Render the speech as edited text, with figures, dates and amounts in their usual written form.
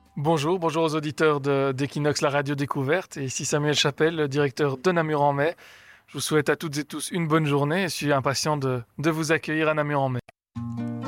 Bonjour aux auditeurs d'Equinox, la radio découverte. Et ici Samuel Chapelle, le directeur de Namur en mai. Je vous souhaite à toutes et tous une bonne journée et je suis impatient de vous accueillir à Namur en mai.